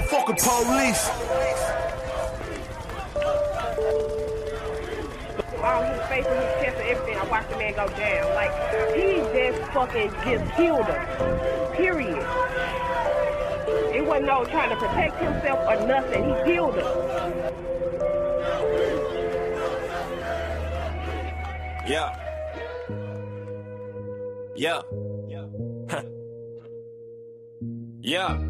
fucking police. All his face and his chest and everything, I watched the man go down. Like, he just killed him. Period. It wasn't no trying to protect himself or nothing. He killed him. Yeah. Yeah. Yeah.